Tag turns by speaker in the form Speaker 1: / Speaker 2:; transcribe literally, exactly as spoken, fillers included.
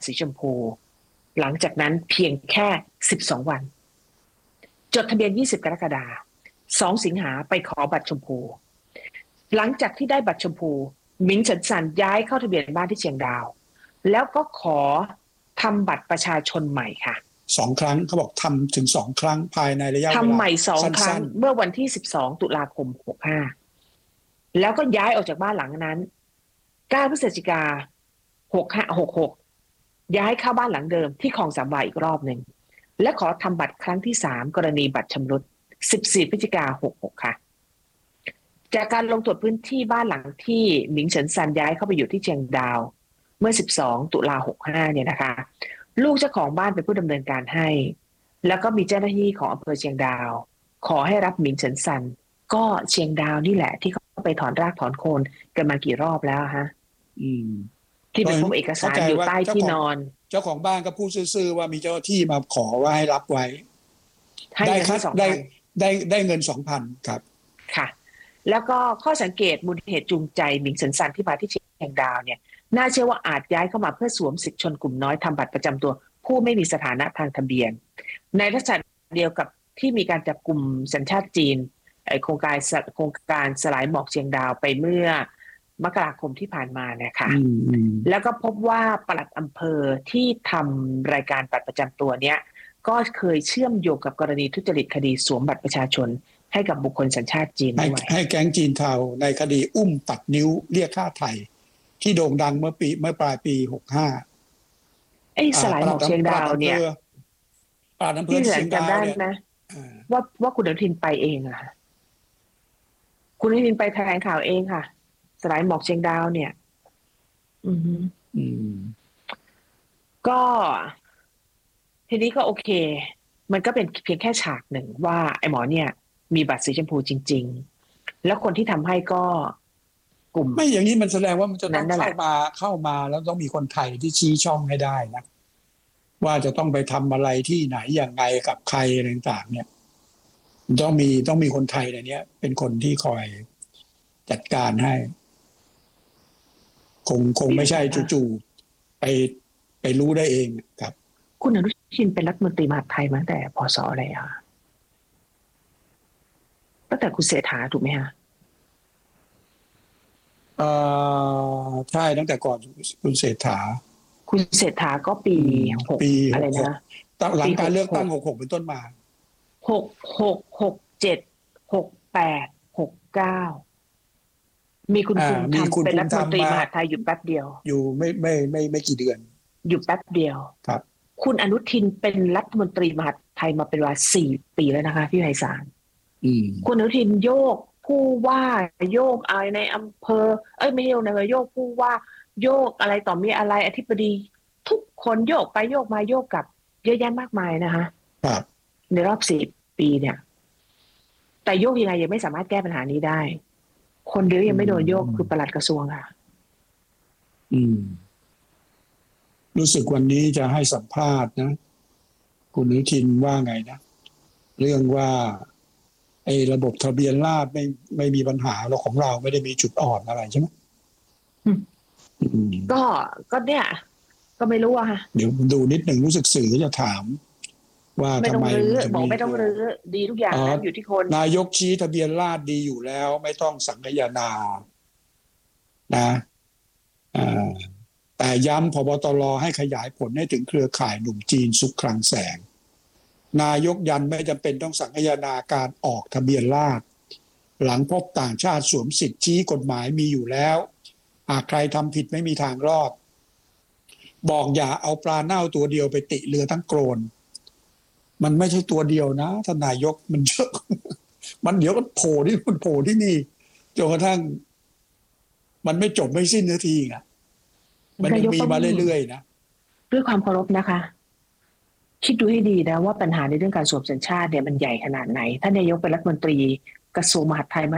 Speaker 1: สีชมพูหลังจากนั้นเพียงแค่สิบสองวันจดทะเบียนยี่สิบกรกฎาคมสองสิงหาไปขอบัตรชมพูหลังจากที่ได้บัตรชมพูหมิงเฉินซันย้ายเข้าทะเบียนบ้านที่เชียงดาวแล้วก็ขอทำบัตรประชาชนใหม่ค่ะ
Speaker 2: สองครั้งเขาบอกทำถึงสองครั้งภายในระยะเวลา
Speaker 1: ทำใหม่สองครั้งเมื่อวันที่สิบสองตุลาคมหกห้าแล้วก็ย้ายออกจากบ้านหลังนั้นเก้าพฤศจิกาหกห้าหกหกย้ายเข้าบ้านหลังเดิมที่คลองสามวาอีกรอบหนึ่งและขอทำบัตรครั้งที่สามกรณีบัตรชำรุดสิบสี่พฤศจิกาหกหกค่ะจากการลงตรวจพื้นที่บ้านหลังที่หมิงเฉินซันย้ายเข้าไปอยู่ที่เชียงดาวเมื่อสิบสองตุลาหกห้าเนี่ยนะคะลูกเจ้าของบ้านเป็นผู้ดำเนินการให้แล้วก็มีเจ้าหน้าที่ของอำเภอเชียงดาวขอให้รับหมิงเฉินซันก็เชียงดาวนี่แหละที่เขาไปถอนรากถอนโคนกันมากี่รอบแล้วฮะ
Speaker 2: อืม
Speaker 1: ที่ไปพบเอกสารอยู่ใต้ที่นอน
Speaker 2: เจ้าของบ้านก็พูดซื่อๆว่ามีเจ้าหน้าที่มาขอว่าให้รับไว้ได้คัดได้ได้ได้เงินสองพันครับ
Speaker 1: ค่ะแล้วก็ข้อสังเกตมูลเหตุจูงใจหมิงเฉินซันที่มาที่เชียงดาวเนี่ยน่าเชื่อว่าอาจย้ายเข้ามาเพื่อสวมสิทธิชนกลุ่มน้อยทำบัตรประจำตัวผู้ไม่มีสถานะทางทะเบียนในลักษณะเดียวกับที่มีการจับกลุ่มสัญชาติจีนโครงการโครงการสลายหมอกเชียงดาวไปเมื่อมกราคมที่ผ่านมาเนี่ยค่ะแล้วก็พบว่าปลัดอำเภอที่ทำรายการบัตรประจำตัวเนี้ยก็เคยเชื่อมโยงกับกรณีทุจริตคดีสวมบัตรประชาชนให้กับบุคคลสัญชาติจีนด้วย
Speaker 2: ให้แก๊งจีนเทาในคดีอุ้มตัดนิ้วเรียกค่าไถ่ที่โด่งดังเมื่อปีเมื่อปลายปีหกห้า
Speaker 1: ไอ้สลายหมอกเชียงดาวเนี่ย
Speaker 2: ปราดอำเภอเชียงดาวเนี่ย
Speaker 1: นะว่าว่าคุณอนุทินไปเองอะคุณอนุทินไปแถลงข่าวเองค่ะสลายหมอกเชียงดาวเนี่ยอืมอืมก็ทีนี้ก็โอเคมันก็เป็นเพียงแค่ฉากหนึ่งว่าไอ้หมอเนี่ยมีบัตรสีชมพูจริงๆแล้วคนที่ทำให้ก็กลุ่ม
Speaker 2: ไม่อย่างนี้มันแสดงว่ามันจะต้องเข้ามาเข้ามาแล้วต้องมีคนไทยที่ชี้ช่องให้ได้นะว่าจะต้องไปทำอะไรที่ไหนอย่างไงกับใครต่างๆเนี่ยต้องมีต้องมีคนไทยในนี้เป็นคนที่คอยจัดการให้คงคงไม่ใช่จู่ๆไปไปรู้ได้เองครับ
Speaker 1: คุณอนุทินเป็นรัฐมนตรีมหาดไทยมาตั้งแต่พศอะไรอ่ะตั้งแต่คุณเศรษฐาถูกไหมฮะ
Speaker 2: เอ่อใช่ตั้งแต่ก่อนคุณเศรษฐา
Speaker 1: คุณเศรษฐาก็ปีหกอะไรนะ
Speaker 2: ตั้งหลังการเลือกตั้งหกหกเป็นต้นมา
Speaker 1: หกหกหกเจ็ดหกแปดหกเก้ามีคุณภูมิธรรมเป็นรัฐมนตรีมหาดไทยอยู่แป๊บเดียว
Speaker 2: อยู่ไม่ไม่ไม่ไม่กี่เดือน
Speaker 1: อยู่แป๊บเดียว
Speaker 2: ครับ
Speaker 1: คุณอนุทินเป็นรัฐมนตรีมหาดไทยมาเป็นเวลาสี่ปีแล้วนะคะพี่ไพศาลคุณอนุทินโยกผู้ว่าโยกอะไรในอำเภอเอ้ยไม่ใช่ในอำเภอโยกผู้ว่าโยกอะไรต่อมีอะไรอธิบดีทุกคนโยกไปโยกมาโยกกลับเยอะแยะมากมายนะคะ
Speaker 2: ครับ
Speaker 1: ในรอบสี่ปีเนี่ยแต่โยกยังไงยังไม่สามารถแก้ปัญหานี้ได้คนเดียวยังไม่โดนโยกคือปลัดกระทรวงค่ะ
Speaker 2: อืมรู้สึกวันนี้จะให้สัมภาษณ์นะคุณอนุทินว่าไงนะเรื่องว่าไอ้ระบบทะเบียนราษฎร์ไม่ไม่มีปัญหาเราของเราไม่ได้มีจุดอ่อนอะไรใช่ไหม
Speaker 1: ก็ก็เนี่ยก็ไม่รู้อะค่ะ
Speaker 2: เดี๋ยวดูนิดหนึ่งรู้สึกสื่อจะถามว่าทำไม
Speaker 1: บอกไม่ต้องรื้อดีทุกอย่างนะอยู่ที่คน
Speaker 2: นายกชี้ทะเบียนราษฎร์ดีอยู่แล้วไม่ต้องสังคายนานะแต่ย้ำพบตรให้ขยายผลให้ถึงเครือข่ายหนุ่มจีนซุกคลังแสงนายกยันไม่จำเป็นต้องสังคายนาการออกทะเบียนราษฎร์หลังพบต่างชาติสวมสิทธิชี้กฎหมายมีอยู่แล้วหากใครทำผิดไม่มีทางรอดบอกอย่าเอาปลาเน่าตัวเดียวไปติเรือทั้งโกรนมันไม่ใช่ตัวเดียวนะท่านนายกมันเยอะมันเดี๋ยวก็โผล่ที่นู่นโผล่ที่นี่จนกระทั่งมันไม่จบไม่สิ้นนาทีอ่ะมันยังมีมาเรื่อยๆนะ
Speaker 1: ด้วยความเคารพนะคะคิดดูให้ดีนะว่าปัญหาในเรื่องการสวมสัญชาติเนี่ยมันใหญ่ขนาดไหนท่านนายกเป็นรัฐมนตรีกระทรวงมหาดไทยมา